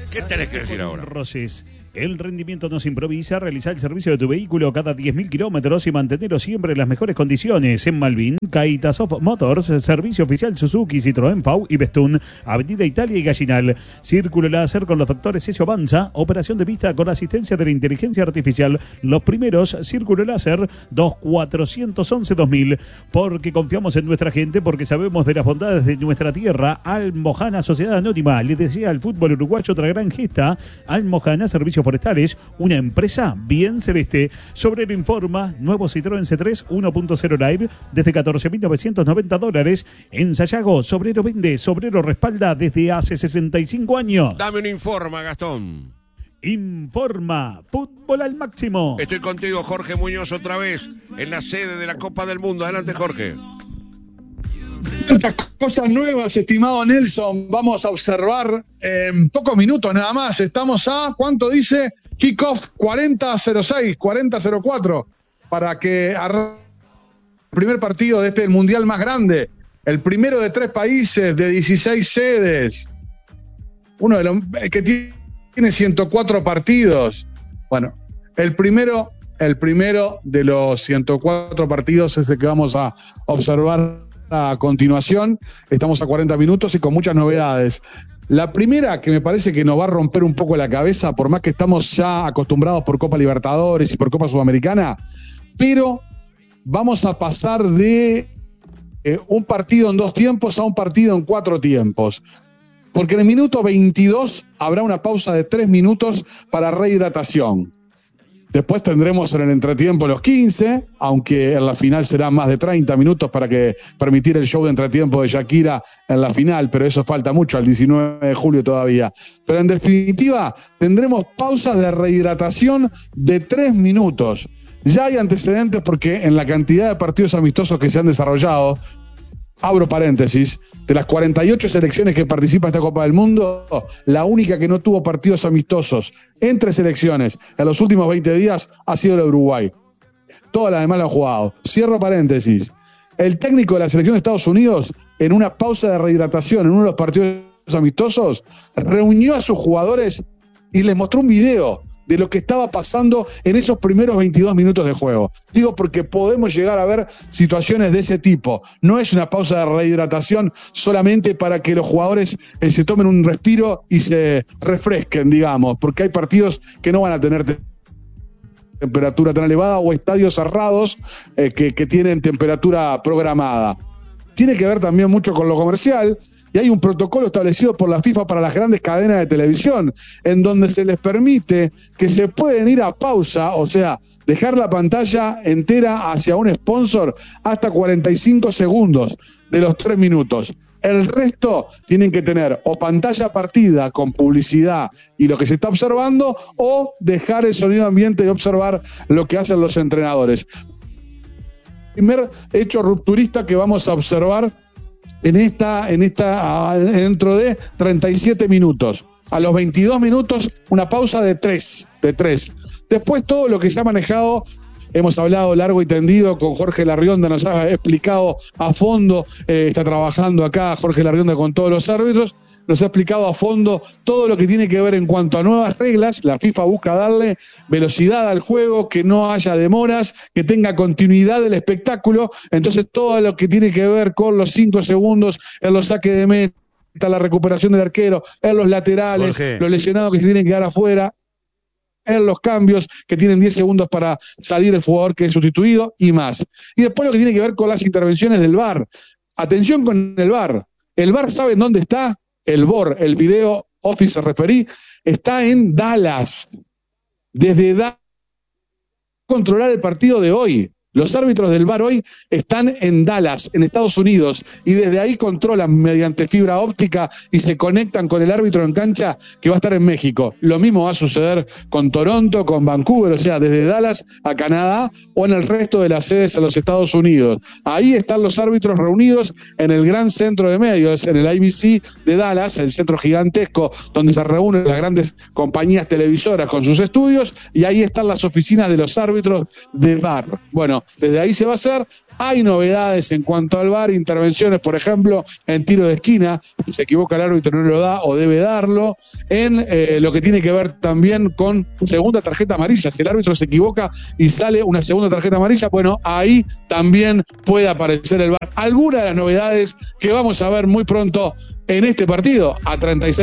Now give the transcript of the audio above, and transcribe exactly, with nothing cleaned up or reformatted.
¿Qué tenés que decir ahora? Roses. El rendimiento no se improvisa. Realizar el servicio de tu vehículo cada diez mil kilómetros y mantenerlo siempre en las mejores condiciones. En Malvin, Kaitasov Motors, servicio oficial Suzuki, Citroën, F A U y Bestún, Avenida Italia y Gallinal. Círculo láser con los doctores Ezio Banza. Operación de vista con asistencia de la inteligencia artificial. Los primeros, Círculo láser dos cuatro uno uno dos mil. Porque confiamos en nuestra gente, porque sabemos de las bondades de nuestra tierra. Almojana Sociedad Anónima le desea al fútbol uruguayo otra gran gesta. Almojana, servicio forestales, una empresa bien celeste. Sobrero informa, nuevo Citroën C tres uno punto cero Live desde catorce mil novecientos noventa dólares. En Sayago, Sobrero vende, Sobrero respalda desde hace sesenta y cinco años. Dame un informa, Gastón. Informa, fútbol al máximo. Estoy contigo, Jorge Muñoz, otra vez en la sede de la Copa del Mundo. Adelante, Jorge. Tantas cosas nuevas, estimado Nelson. Vamos a observar en pocos minutos nada más. Estamos a, ¿cuánto dice? Kickoff cuarenta cero seis, cuarenta cero cuatro, para que arranque el primer partido de este Mundial más grande. El primero de tres países, de dieciséis sedes. Uno de los que tiene ciento cuatro partidos. Bueno, el primero, el primero de los ciento cuatro partidos es el que vamos a observar a continuación. Estamos a cuarenta minutos y con muchas novedades. La primera, que me parece que nos va a romper un poco la cabeza, por más que estamos ya acostumbrados por Copa Libertadores y por Copa Sudamericana, pero vamos a pasar de eh, un partido en dos tiempos a un partido en cuatro tiempos. Porque en el minuto veintidós habrá una pausa de tres minutos para rehidratación. Después tendremos en el entretiempo los quince, aunque en la final será más de treinta minutos para que permitir el show de entretiempo de Shakira en la final, pero eso falta mucho, al diecinueve de julio todavía. Pero en definitiva tendremos pausas de rehidratación de tres minutos. Ya hay antecedentes porque en la cantidad de partidos amistosos que se han desarrollado, abro paréntesis, de las cuarenta y ocho selecciones que participan en esta Copa del Mundo, la única que no tuvo partidos amistosos entre selecciones en los últimos veinte días ha sido la de Uruguay. Todas las demás la han jugado. Cierro paréntesis. El técnico de la selección de Estados Unidos, en una pausa de rehidratación en uno de los partidos amistosos, reunió a sus jugadores y les mostró un video de lo que estaba pasando en esos primeros veintidós minutos de juego. Digo porque podemos llegar a ver situaciones de ese tipo. No es una pausa de rehidratación solamente para que los jugadores eh, se tomen un respiro y se refresquen, digamos, porque hay partidos que no van a tener te- temperatura tan elevada o estadios cerrados eh, que, que tienen temperatura programada. Tiene que ver también mucho con lo comercial. Y hay un protocolo establecido por la FIFA para las grandes cadenas de televisión, en donde se les permite que se pueden ir a pausa, o sea, dejar la pantalla entera hacia un sponsor hasta cuarenta y cinco segundos de los tres minutos. El resto tienen que tener o pantalla partida con publicidad y lo que se está observando, o dejar el sonido ambiente y observar lo que hacen los entrenadores. Primer hecho rupturista que vamos a observar en esta, en esta, dentro de treinta y siete minutos. A los veintidós minutos, una pausa de tres, de tres. Después todo lo que se ha manejado, hemos hablado largo y tendido con Jorge Larrionda, nos ha explicado a fondo, eh, está trabajando acá Jorge Larrionda con todos los árbitros, nos ha explicado a fondo todo lo que tiene que ver en cuanto a nuevas reglas. La FIFA busca darle velocidad al juego, que no haya demoras, que tenga continuidad del espectáculo. Entonces todo lo que tiene que ver con los cinco segundos en los saques de meta, la recuperación del arquero, en los laterales, Jorge, los lesionados que se tienen que quedar afuera, en los cambios que tienen diez segundos para salir el jugador que es sustituido y más. Y después lo que tiene que ver con las intervenciones del V A R. Atención con el V A R. El V A R sabe dónde está. El V O R, el Video Office Referee, está en Dallas. Desde Dallas controlar el partido de hoy. Los árbitros del V A R hoy están en Dallas, en Estados Unidos, y desde ahí controlan mediante fibra óptica y se conectan con el árbitro en cancha que va a estar en México. Lo mismo va a suceder con Toronto, con Vancouver, o sea, desde Dallas a Canadá o en el resto de las sedes en los Estados Unidos. Ahí están los árbitros reunidos en el gran centro de medios, en el I B C de Dallas, el centro gigantesco donde se reúnen las grandes compañías televisoras con sus estudios, y ahí están las oficinas de los árbitros de V A R. Bueno, desde ahí se va a hacer Hay novedades en cuanto al V A R, intervenciones, por ejemplo, en tiro de esquina, si se equivoca el árbitro no lo da o debe darlo, en eh, lo que tiene que ver también con segunda tarjeta amarilla. Si el árbitro se equivoca y sale una segunda tarjeta amarilla, bueno, ahí también puede aparecer el V A R. Algunas de las novedades que vamos a ver muy pronto en este partido, a treinta y seis